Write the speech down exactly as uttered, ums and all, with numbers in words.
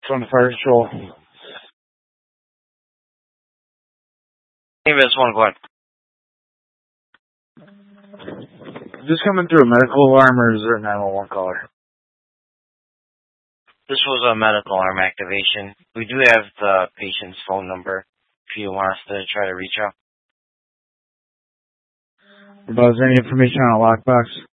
from the fire patrol. Hey, this one, go ahead. Just coming through a medical alarm, or is there a nine one one caller? This was a medical alarm activation. We do have the patient's phone number if you want us to try to reach out. About any information on a lockbox?